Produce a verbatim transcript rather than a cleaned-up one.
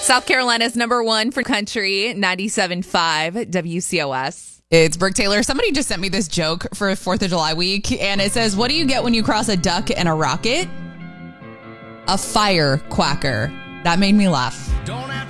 South Carolina's number one for country, ninety-seven point five W C O S. It's Brooke Taylor. Somebody just sent me this joke for fourth of July week, and it says, what do you get when you cross a duck and a rocket? A fire quacker. That made me laugh. Don't